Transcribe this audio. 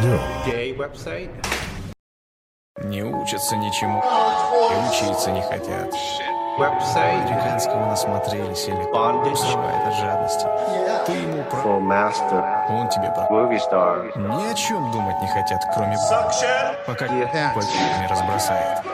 ждем. Gay-website. Не учатся ничему и учиться не хотят. Website. Американского насмотрелись или Bondage. срывает от жадности. Ты ему про... For master, Он тебе про... movie star. Ни о чем думать не хотят, кроме... Пока не разбросает.